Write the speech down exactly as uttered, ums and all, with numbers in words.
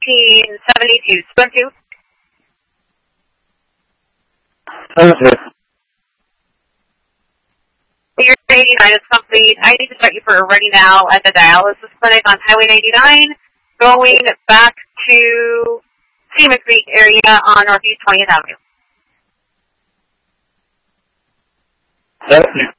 fifteen seventy-two. Swim two. Okay. Your eighty-nine is complete. I need to start you for ready now at the dialysis clinic on Highway ninety-nine, going back to Cedar Creek area on Northeast twentieth Avenue. Thank you.